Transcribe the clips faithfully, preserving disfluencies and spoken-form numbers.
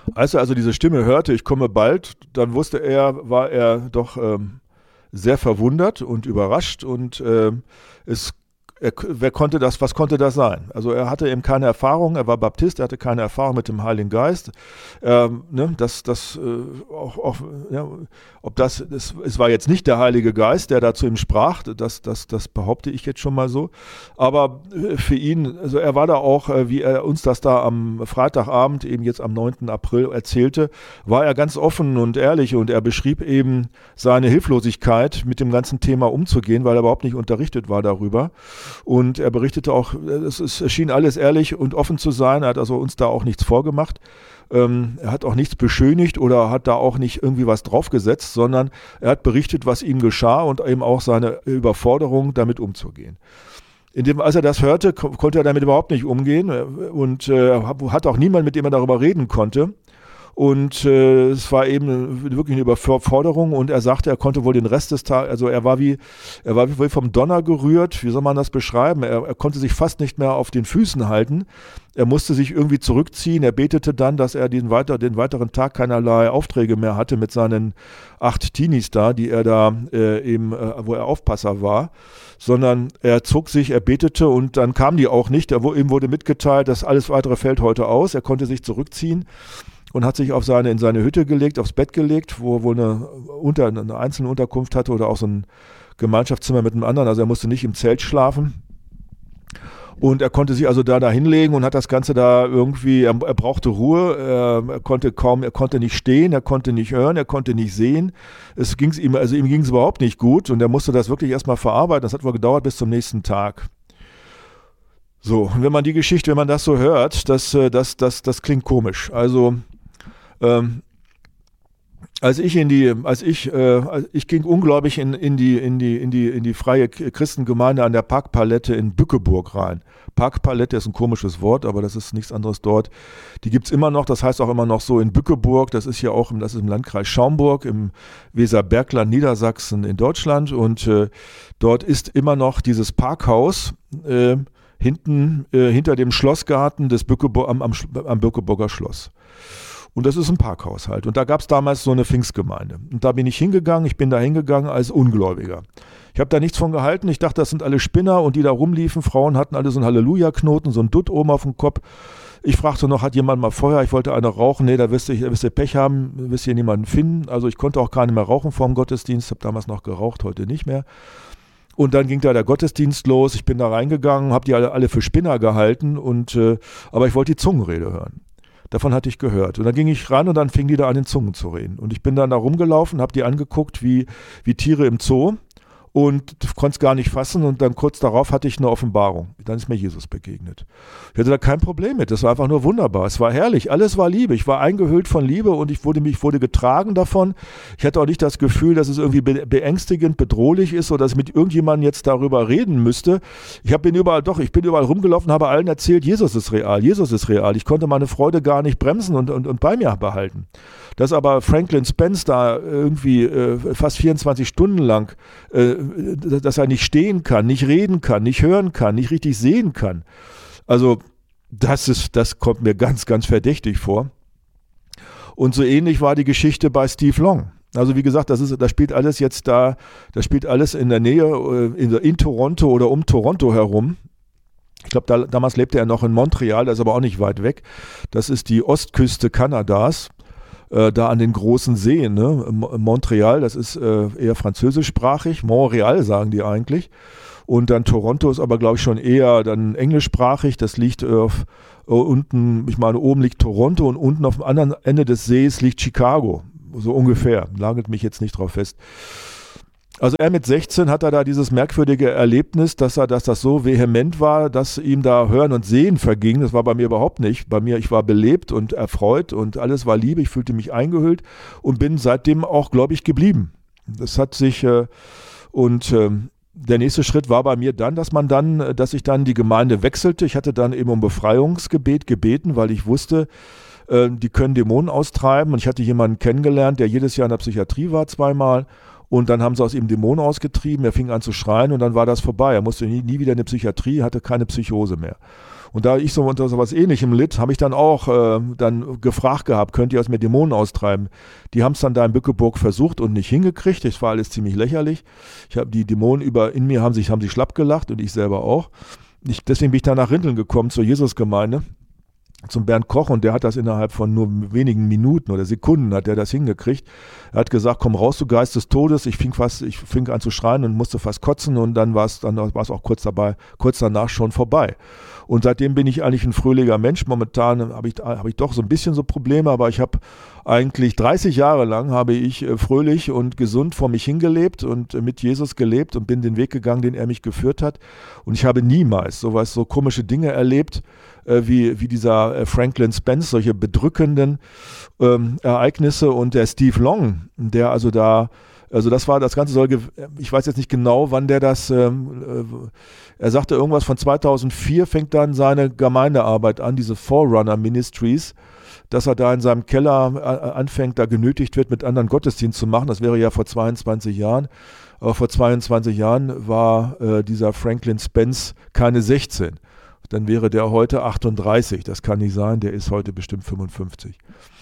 Als er also diese Stimme hörte, ich komme bald, dann wusste er, war er doch ähm, sehr verwundert und überrascht und ähm, es Er, wer konnte das, was konnte das sein? Also er hatte eben keine Erfahrung, er war Baptist, er hatte keine Erfahrung mit dem Heiligen Geist. Ähm, ne, das, das, äh, auch, auch, ja, ob das, das, es war jetzt nicht der Heilige Geist, der da zu ihm sprach, das, das, das behaupte ich jetzt schon mal so. Aber für ihn, also er war da auch, wie er uns das da am Freitagabend, eben jetzt am neunten April erzählte, war er ganz offen und ehrlich und er beschrieb eben seine Hilflosigkeit, mit dem ganzen Thema umzugehen, weil er überhaupt nicht unterrichtet war darüber. Und er berichtete auch, es, ist, es schien alles ehrlich und offen zu sein. Er hat also uns da auch nichts vorgemacht. Ähm, er hat auch nichts beschönigt oder hat da auch nicht irgendwie was draufgesetzt, sondern er hat berichtet, was ihm geschah und eben auch seine Überforderung, damit umzugehen. In dem, als er das hörte, ko- konnte er damit überhaupt nicht umgehen und äh, hat auch niemand, mit dem er darüber reden konnte. Und äh, es war eben wirklich eine Überforderung und er sagte, er konnte wohl den Rest des Tages, also er war wie, er war wie vom Donner gerührt, wie soll man das beschreiben? Er, er konnte sich fast nicht mehr auf den Füßen halten. Er musste sich irgendwie zurückziehen. Er betete dann, dass er den, weiter, den weiteren Tag keinerlei Aufträge mehr hatte mit seinen acht Teenies da, die er da äh, eben, äh, wo er Aufpasser war, sondern er zog sich, er betete und dann kamen die auch nicht. Er, ihm wurde mitgeteilt, dass alles weitere fällt heute aus. Er konnte sich zurückziehen und hat sich auf seine, in seine Hütte gelegt, aufs Bett gelegt, wo er wohl eine, unter, eine einzelne Unterkunft hatte oder auch so ein Gemeinschaftszimmer mit einem anderen. Also er musste nicht im Zelt schlafen. Und er konnte sich also da, da hinlegen und hat das Ganze da irgendwie, er, er brauchte Ruhe, er, er konnte kaum, er konnte nicht stehen, er konnte nicht hören, er konnte nicht sehen. Es ging's ihm, also ihm ging es überhaupt nicht gut und er musste das wirklich erstmal verarbeiten. Das hat wohl gedauert bis zum nächsten Tag. So, und wenn man die Geschichte, wenn man das so hört, das, das, das, das klingt komisch. Also Ähm, als ich in die, als ich, äh, ich ging ungläubig in, in die, in die, in die, in die freie Christengemeinde an der Parkpalette in Bückeburg rein. Parkpalette ist ein komisches Wort, aber das ist nichts anderes dort. Die gibt's immer noch, das heißt auch immer noch so in Bückeburg, das ist ja auch im, das ist im Landkreis Schaumburg, im Weserbergland, Niedersachsen in Deutschland und äh, dort ist immer noch dieses Parkhaus, äh, hinten, äh, hinter dem Schlossgarten des Bückeburg, am, am, am Bückeburger Schloss. Und das ist ein Parkhaus halt. Und da gab es damals so eine Pfingstgemeinde. Und da bin ich hingegangen, ich bin da hingegangen als Ungläubiger. Ich habe da nichts von gehalten. Ich dachte, das sind alle Spinner und die da rumliefen. Frauen hatten alle so einen Halleluja-Knoten, so einen Dutt oben auf dem Kopf. Ich fragte noch, hat jemand mal Feuer? Ich wollte eine rauchen. Nee, da wirst du, da wirst du Pech haben, wirst hier niemanden finden. Also ich konnte auch keine mehr rauchen vor dem Gottesdienst. Habe damals noch geraucht, heute nicht mehr. Und dann ging da der Gottesdienst los. Ich bin da reingegangen, habe die alle, alle für Spinner gehalten. Und, äh, aber ich wollte die Zungenrede hören. Davon hatte ich gehört. Und dann ging ich ran und dann fingen die da an, in Zungen zu reden. Und ich bin dann da rumgelaufen, habe die angeguckt wie, wie Tiere im Zoo und konnte es gar nicht fassen. Und dann kurz darauf hatte ich eine Offenbarung. Dann ist mir Jesus begegnet. Ich hatte da kein Problem mit. Das war einfach nur wunderbar. Es war herrlich. Alles war Liebe. Ich war eingehüllt von Liebe und ich wurde, mich wurde getragen davon. Ich hatte auch nicht das Gefühl, dass es irgendwie be- beängstigend, bedrohlich ist oder dass ich mit irgendjemandem jetzt darüber reden müsste. Ich hab, bin überall, doch, ich bin überall rumgelaufen, habe allen erzählt, Jesus ist real, Jesus ist real. Ich konnte meine Freude gar nicht bremsen und, und, und bei mir behalten. Dass aber Franklin Spence da irgendwie äh, fast vierundzwanzig Stunden lang, äh, dass er nicht stehen kann, nicht reden kann, nicht hören kann, nicht richtig sehen kann. Also das ist, das kommt mir ganz, ganz verdächtig vor. Und so ähnlich war die Geschichte bei Steve Long. Also wie gesagt, das ist, das spielt alles jetzt da, das spielt alles in der Nähe, in, in Toronto oder um Toronto herum. Ich glaube, da, damals lebte er noch in Montreal, das ist aber auch nicht weit weg. Das ist die Ostküste Kanadas. Äh, da an den großen Seen, ne? Montreal, das ist äh, eher französischsprachig, Montreal sagen die eigentlich. Und dann Toronto ist aber, glaube ich, schon eher dann englischsprachig. Das liegt äh, auf, äh, unten, ich meine, oben liegt Toronto und unten auf dem anderen Ende des Sees liegt Chicago. So ungefähr, lagert mich jetzt nicht drauf fest. Also er mit sechzehn hat er da dieses merkwürdige Erlebnis, dass er, dass das so vehement war, dass ihm da Hören und Sehen verging. Das war bei mir überhaupt nicht. Bei mir, ich war belebt und erfreut und alles war Liebe. Ich fühlte mich eingehüllt und bin seitdem auch gläubig geblieben. Das hat sich äh, und äh, der nächste Schritt war bei mir dann, dass man dann, dass ich dann die Gemeinde wechselte. Ich hatte dann eben um Befreiungsgebet gebeten, weil ich wusste, äh, die können Dämonen austreiben. Und ich hatte jemanden kennengelernt, der jedes Jahr in der Psychiatrie war, zweimal. Und dann haben sie aus ihm Dämonen ausgetrieben, er fing an zu schreien und dann war das vorbei. Er musste nie, nie wieder in die Psychiatrie, hatte keine Psychose mehr. Und da ich so unter sowas Ähnlichem litt, habe ich dann auch äh, dann gefragt gehabt, könnt ihr aus mir Dämonen austreiben? Die haben es dann da in Bückeburg versucht und nicht hingekriegt. Das war alles ziemlich lächerlich. Ich habe die Dämonen über in mir haben sich haben sich schlapp gelacht und ich selber auch. Ich, deswegen bin ich dann nach Rinteln gekommen zur Jesusgemeinde, zum Bernd Koch, und der hat das innerhalb von nur wenigen Minuten oder Sekunden hat er das hingekriegt. Er hat gesagt, komm raus, du Geist des Todes. Ich fing fast, ich fing an zu schreien und musste fast kotzen, und dann war es dann war es auch kurz dabei, kurz danach schon vorbei. Und seitdem bin ich eigentlich ein fröhlicher Mensch. Momentan habe ich, habe ich doch so ein bisschen so Probleme, aber ich habe eigentlich dreißig Jahre lang habe ich fröhlich und gesund vor mich hingelebt und mit Jesus gelebt und bin den Weg gegangen, den er mich geführt hat. Und ich habe niemals sowas, so komische Dinge erlebt, äh, wie, wie dieser äh, Franklin Spence, solche bedrückenden ähm, Ereignisse. Und der Steve Long, der also da Also das war, das Ganze soll, ich weiß jetzt nicht genau, wann der das, ähm, äh, er sagte irgendwas von zweitausendvier fängt dann seine Gemeindearbeit an, diese Forerunner Ministries, dass er da in seinem Keller äh, anfängt, da genötigt wird, mit anderen Gottesdienst zu machen. Das wäre ja vor zweiundzwanzig Jahren. Aber vor zweiundzwanzig Jahren war äh, dieser Franklin Spence keine sechzehn. Dann wäre der heute achtunddreißig. Das kann nicht sein, der ist heute bestimmt fünfundfünfzig.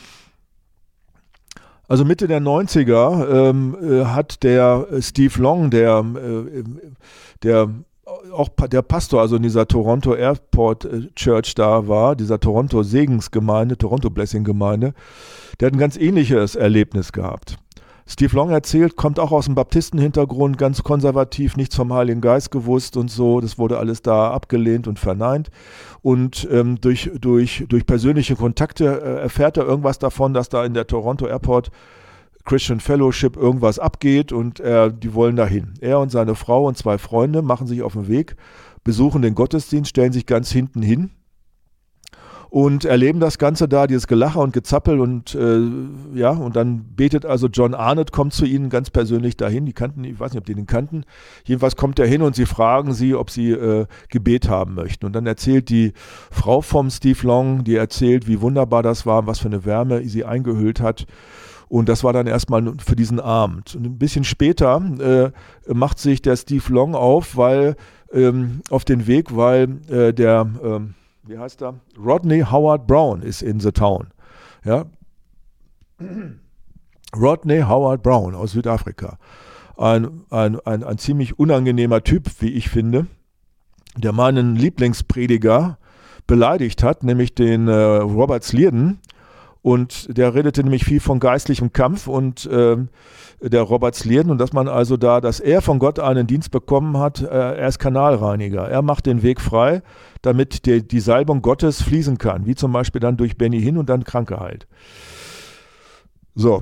Also Mitte der neunziger ähm, äh, hat der Steve Long, der, äh, der auch pa- der Pastor, also in dieser Toronto Airport Church da war, dieser Toronto Segensgemeinde, Toronto Blessing Gemeinde, der hat ein ganz ähnliches Erlebnis gehabt. Steve Long erzählt, kommt auch aus dem Baptistenhintergrund, ganz konservativ, nichts vom Heiligen Geist gewusst und so. Das wurde alles da abgelehnt und verneint. Und ähm, durch, durch, durch persönliche Kontakte äh, erfährt er irgendwas davon, dass da in der Toronto Airport Christian Fellowship irgendwas abgeht, und äh, die wollen dahin. Er und seine Frau und zwei Freunde machen sich auf den Weg, besuchen den Gottesdienst, stellen sich ganz hinten hin und erleben das Ganze da, dieses Gelache und Gezappel, und äh, ja, und dann betet also John Arnott, kommt zu ihnen ganz persönlich dahin, die kannten, ich weiß nicht, ob die den kannten, jedenfalls kommt er hin und sie fragen sie, ob sie äh, Gebet haben möchten, und dann erzählt die Frau vom Steve Long, die erzählt, wie wunderbar das war, was für eine Wärme sie eingehüllt hat. Und das war dann erstmal für diesen Abend. Und ein bisschen später äh, macht sich der Steve Long auf, weil ähm, auf den Weg, weil äh, der, ähm, wie heißt er? Rodney Howard Brown ist in the town. Ja? Rodney Howard Brown aus Südafrika. Ein, ein, ein, ein ziemlich unangenehmer Typ, wie ich finde, der meinen Lieblingsprediger beleidigt hat, nämlich den äh, Robert Slierden. Und der redete nämlich viel von geistlichem Kampf, und äh, der Robert Slierden, und dass man also da, dass er von Gott einen Dienst bekommen hat, äh, er ist Kanalreiniger. Er macht den Weg frei, damit die, die Salbung Gottes fließen kann, wie zum Beispiel dann durch Benny Hinn und dann Kranke heilt. So,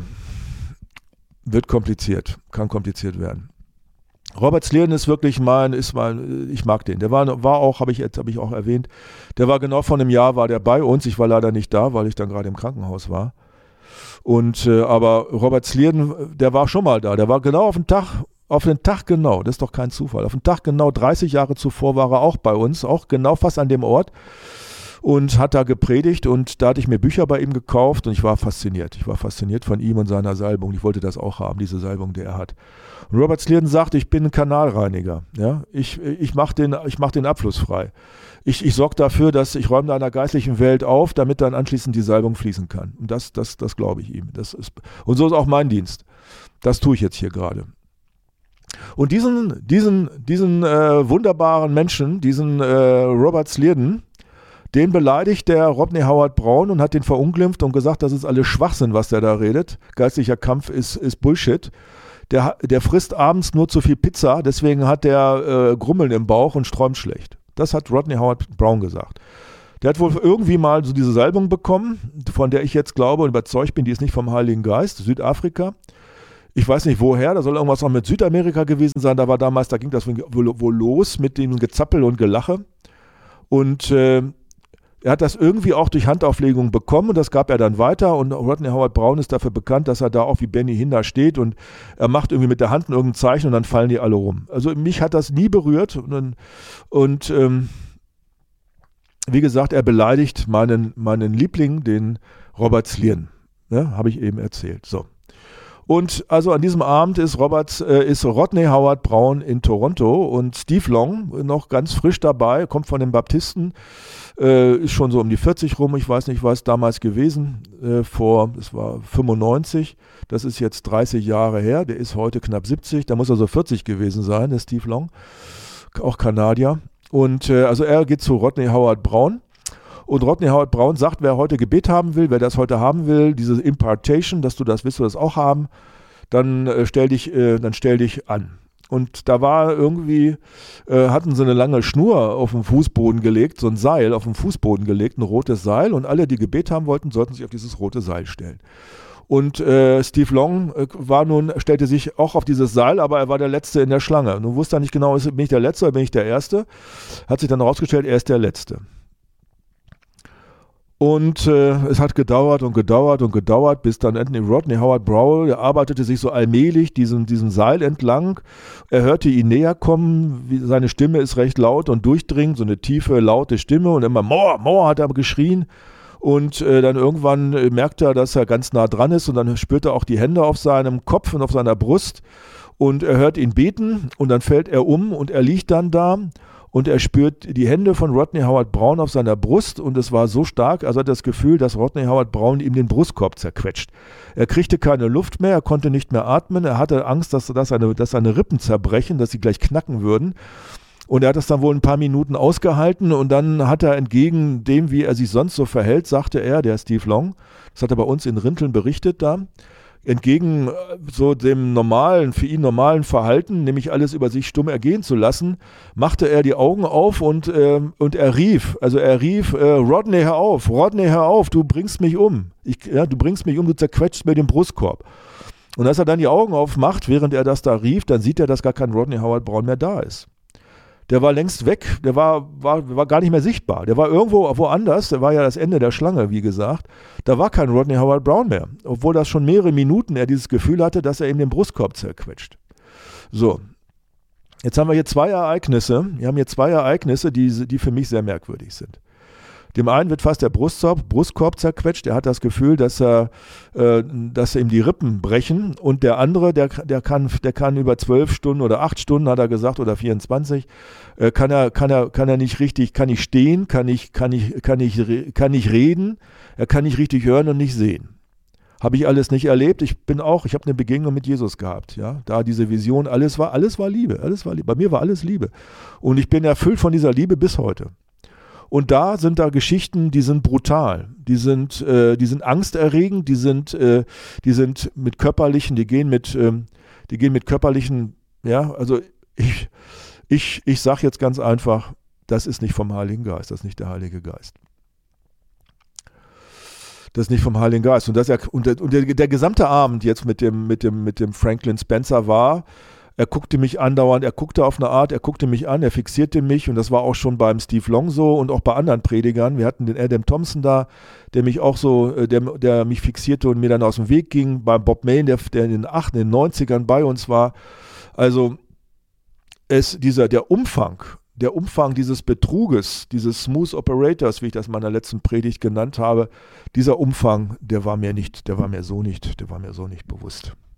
wird kompliziert, kann kompliziert werden. Robert Slierden ist wirklich mein, ist mein, ich mag den. Der war, war auch, habe ich jetzt, habe ich auch erwähnt, der war genau vor einem Jahr, war der bei uns. Ich war leider nicht da, weil ich dann gerade im Krankenhaus war. Und, äh, aber Robert Slierden, der war schon mal da. Der war genau auf den Tag, auf den Tag genau, das ist doch kein Zufall. Auf den Tag genau, dreißig Jahre zuvor war er auch bei uns, auch genau fast an dem Ort. Und hat da gepredigt, und da hatte ich mir Bücher bei ihm gekauft, und ich war fasziniert. Ich war fasziniert von ihm und seiner Salbung. Ich wollte das auch haben, diese Salbung, die er hat. Und Robert Slierden sagt, ich bin ein Kanalreiniger. Ja? Ich, ich mache den, ich mach den Abfluss frei. Ich, ich sorge dafür, dass ich räume da in der geistlichen Welt auf, damit dann anschließend die Salbung fließen kann. Und das, das, das glaube ich ihm. Das ist, und so ist auch mein Dienst. Das tue ich jetzt hier gerade. Und diesen, diesen, diesen äh, wunderbaren Menschen, diesen äh, Robert Slierden, den beleidigt der Rodney Howard Brown und hat den verunglimpft und gesagt, das ist alles Schwachsinn, was der da redet. Geistlicher Kampf ist, ist Bullshit. Der, der frisst abends nur zu viel Pizza, deswegen hat der äh, Grummeln im Bauch und träumt schlecht. Das hat Rodney Howard Brown gesagt. Der hat wohl irgendwie mal so diese Salbung bekommen, von der ich jetzt glaube und überzeugt bin, die ist nicht vom Heiligen Geist, Südafrika. Ich weiß nicht woher, da soll irgendwas auch mit Südamerika gewesen sein, da war damals, da ging das wohl, wohl los mit dem Gezappel und Gelache. Und äh, er hat das irgendwie auch durch Handauflegung bekommen, und das gab er dann weiter, und Rodney Howard Brown ist dafür bekannt, dass er da auch wie Benny Hinn da steht, und er macht irgendwie mit der Hand irgendein Zeichen, und dann fallen die alle rum. Also mich hat das nie berührt, und, und ähm, wie gesagt, er beleidigt meinen, meinen Liebling, den Robert Slierden, ne, habe ich eben erzählt. So. Und also an diesem Abend ist Robert, äh, ist Rodney Howard Brown in Toronto und Steve Long noch ganz frisch dabei, kommt von den Baptisten, äh, ist schon so um die vierzig rum, ich weiß nicht, was damals gewesen, äh, vor, das war fünfundneunzig, das ist jetzt dreißig Jahre her, der ist heute knapp siebzig, da muss also vierzig gewesen sein, der Steve Long, auch Kanadier. Und äh, also er geht zu Rodney Howard Brown. Und Rodney Howard Brown sagt, wer heute Gebet haben will, wer das heute haben will, diese Impartation, dass du das, willst du das auch haben, dann äh, stell dich, äh, dann stell dich an. Und da war irgendwie, äh, hatten sie eine lange Schnur auf den Fußboden gelegt, so ein Seil auf den Fußboden gelegt, ein rotes Seil. Und alle, die Gebet haben wollten, sollten sich auf dieses rote Seil stellen. Und äh, Steve Long äh, war nun, stellte sich auch auf dieses Seil, aber er war der Letzte in der Schlange. Nun wusste er nicht genau, bin ich der Letzte oder bin ich der Erste. Hat sich dann herausgestellt, er ist der Letzte. Und äh, es hat gedauert und gedauert und gedauert, bis dann Anthony Rodney Howard Brown, der arbeitete sich so allmählich diesem, diesem Seil entlang. Er hörte ihn näher kommen, wie, seine Stimme ist recht laut und durchdringend, so eine tiefe, laute Stimme. Und immer More, More hat er geschrien. Und äh, dann irgendwann äh, merkte er, dass er ganz nah dran ist. Und dann spürte er auch die Hände auf seinem Kopf und auf seiner Brust. Und er hört ihn beten und dann fällt er um und er liegt dann da. Und er spürt die Hände von Rodney Howard Brown auf seiner Brust und es war so stark, also hat er das Gefühl, dass Rodney Howard Brown ihm den Brustkorb zerquetscht. Er kriegte keine Luft mehr, er konnte nicht mehr atmen, er hatte Angst, dass, dass, seine, dass seine Rippen zerbrechen, dass sie gleich knacken würden. Und er hat das dann wohl ein paar Minuten ausgehalten und dann hat er entgegen dem, wie er sich sonst so verhält, sagte er, der Steve Long, das hat er bei uns in Rinteln berichtet da, entgegen so dem normalen, für ihn normalen Verhalten, nämlich alles über sich stumm ergehen zu lassen, machte er die Augen auf und, äh, und er rief, also er rief, äh, Rodney, hör auf, Rodney, hör auf, du bringst mich um. Ich, ja, du bringst mich um, du zerquetschst mir den Brustkorb. Und als er dann die Augen aufmacht, während er das da rief, dann sieht er, dass gar kein Rodney Howard Brown mehr da ist. Der war längst weg, der war, war, war gar nicht mehr sichtbar. Der war irgendwo woanders, der war ja das Ende der Schlange, wie gesagt. Da war kein Rodney Howard Brown mehr, obwohl das schon mehrere Minuten er dieses Gefühl hatte, dass er ihm den Brustkorb zerquetscht. So, jetzt haben wir hier zwei Ereignisse, wir haben hier zwei Ereignisse, die, die für mich sehr merkwürdig sind. Dem einen wird fast der Brustkorb, Brustkorb zerquetscht, er hat das Gefühl, dass, er, äh, dass ihm die Rippen brechen und der andere, der, der, kann, der kann über zwölf Stunden oder acht Stunden, hat er gesagt, oder vierundzwanzig, äh, kann, er, kann, er, kann er nicht richtig, kann nicht stehen, kann nicht, kann nicht, kann nicht, kann nicht reden, er kann nicht richtig hören und nicht sehen. Habe ich alles nicht erlebt, ich bin auch, ich habe eine Begegnung mit Jesus gehabt, ja, da diese Vision, alles war, alles war Liebe, alles war Liebe, bei mir war alles Liebe und ich bin erfüllt von dieser Liebe bis heute. Und da sind da Geschichten, die sind brutal, die sind, äh, die sind angsterregend, die sind, äh, die sind mit körperlichen, die gehen mit, ähm, die gehen mit körperlichen, ja, also ich, ich, ich sage jetzt ganz einfach, das ist nicht vom Heiligen Geist, das ist nicht der Heilige Geist. Das ist nicht vom Heiligen Geist. Und, das, und, der, und der, der gesamte Abend jetzt mit dem, mit dem, mit dem Franklin Spencer war, er guckte mich andauernd, er guckte auf eine Art, er guckte mich an, er fixierte mich und das war auch schon beim Steve Long so und auch bei anderen Predigern. Wir hatten den Adam Thompson da, der mich auch so, der, der mich fixierte und mir dann aus dem Weg ging. Beim Bob Mayne, der, der in den achtziger, in den neunzigern bei uns war. Also es, dieser, der Umfang, der Umfang dieses Betruges, dieses Smooth Operators, wie ich das in meiner letzten Predigt genannt habe, dieser Umfang, der war mir nicht, der war mir so nicht, der war mir so nicht bewusst.